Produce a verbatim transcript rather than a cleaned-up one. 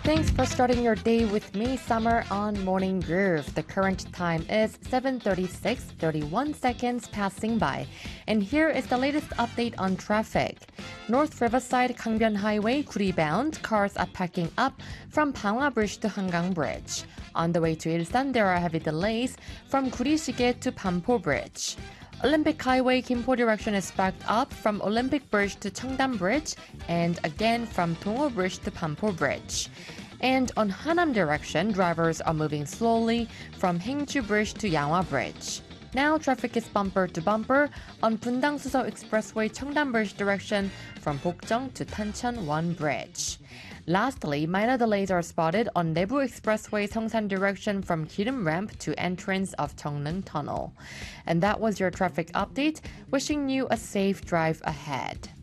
Thanks for starting your day with me, Summer, on Morning Groove. The current time is seven thirty-six, thirty-one seconds passing by. And here is the latest update on traffic. North Riverside Gangbyeon Highway, Guri bound, cars are packing up from Panghwa Bridge to Hangang Bridge. On the way to Ilsan, there are heavy delays from Guri-Shige to Pampo Bridge. Olympic Highway, Gimpo direction is backed up from Olympic Bridge to Cheongdam Bridge and again from Dongho Bridge to Pampo Bridge. And on Hanam direction, drivers are moving slowly from Haengju Bridge to Yanghwa Bridge. Now traffic is bumper to bumper on Bundang-Suseok Expressway Cheongdam Bridge direction from Bokjeong to Tancheon one Bridge. Lastly, minor delays are spotted on Daegu Expressway Seongsan direction from Kirim Ramp to entrance of Cheongneung Tunnel. And that was your traffic update. Wishing you a safe drive ahead.